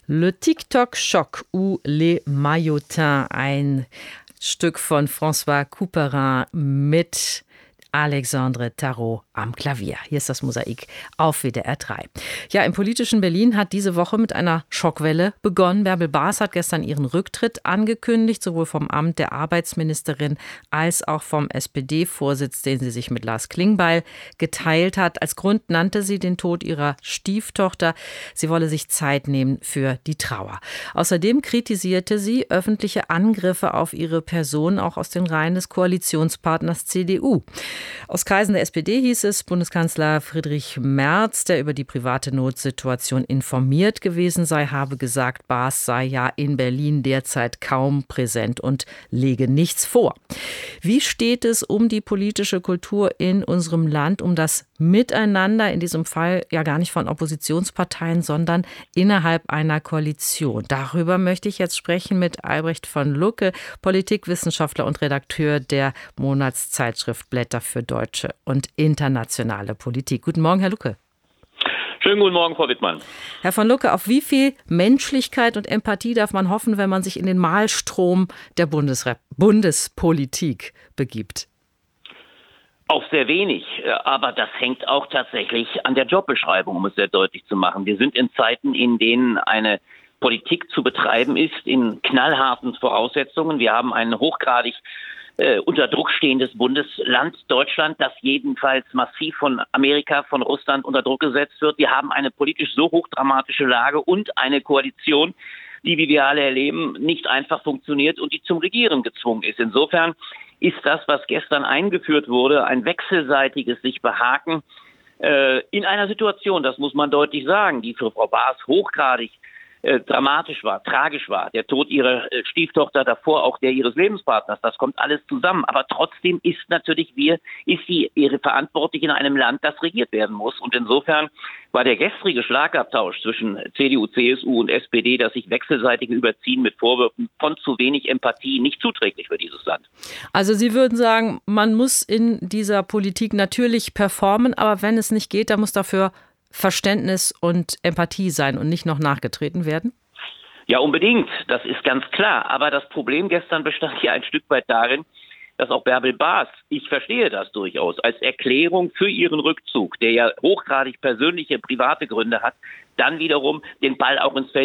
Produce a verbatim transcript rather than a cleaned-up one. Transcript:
Le TikTok Choc ou Les Maillotins, ein Stück von François Couperin mit Alexandre Tarot am Klavier. Hier ist das Mosaik auf W D R drei. Ja, im politischen Berlin hat diese Woche mit einer Schockwelle begonnen. Bärbel Baas hat gestern ihren Rücktritt angekündigt, sowohl vom Amt der Arbeitsministerin als auch vom S P D-Vorsitz, den sie sich mit Lars Klingbeil geteilt hat. Als Grund nannte sie den Tod ihrer Stieftochter. Sie wolle sich Zeit nehmen für die Trauer. Außerdem kritisierte sie öffentliche Angriffe auf ihre Person, auch aus den Reihen des Koalitionspartners C D U. Aus Kreisen der S P D hieß es, Bundeskanzler Friedrich Merz, der über die private Notsituation informiert gewesen sei, habe gesagt, Baas sei ja in Berlin derzeit kaum präsent und lege nichts vor. Wie steht es um die politische Kultur in unserem Land, um das Miteinander, in diesem Fall ja gar nicht von Oppositionsparteien, sondern innerhalb einer Koalition? Darüber möchte ich jetzt sprechen mit Albrecht von Lucke, Politikwissenschaftler und Redakteur der Monatszeitschrift Blätter für deutsche und internationale Politik. Guten Morgen, Herr Lucke. Schönen guten Morgen, Frau Wittmann. Herr von Lucke, auf wie viel Menschlichkeit und Empathie darf man hoffen, wenn man sich in den Mahlstrom der Bundesrep- Bundespolitik begibt? Auf sehr wenig, aber das hängt auch tatsächlich an der Jobbeschreibung, um es sehr deutlich zu machen. Wir sind in Zeiten, in denen eine Politik zu betreiben ist, in knallharten Voraussetzungen. Wir haben einen hochgradig Äh, unter Druck stehendes Bundesland Deutschland, das jedenfalls massiv von Amerika, von Russland unter Druck gesetzt wird. Wir haben eine politisch so hochdramatische Lage und eine Koalition, die, wie wir alle erleben, nicht einfach funktioniert und die zum Regieren gezwungen ist. Insofern ist das, was gestern eingeführt wurde, ein wechselseitiges sich behaken äh, in einer Situation, das muss man deutlich sagen, die für Frau Baas hochgradig Äh, dramatisch war, tragisch war. Der Tod ihrer äh, Stieftochter, davor auch der ihres Lebenspartners, das kommt alles zusammen. Aber trotzdem ist natürlich wir, ist sie ihre verantwortlich in einem Land, das regiert werden muss. Und insofern war der gestrige Schlagabtausch zwischen C D U, C S U und S P D, das sich wechselseitige Überziehen mit Vorwürfen von zu wenig Empathie, nicht zuträglich für dieses Land. Also Sie würden sagen, man muss in dieser Politik natürlich performen, aber wenn es nicht geht, dann muss dafür Verständnis und Empathie sein und nicht noch nachgetreten werden? Ja, unbedingt. Das ist ganz klar. Aber das Problem gestern bestand ja ein Stück weit darin, dass auch Bärbel Baas, ich verstehe das durchaus, als Erklärung für ihren Rückzug, der ja hochgradig persönliche, private Gründe hat, dann wiederum den Ball auch ins Feld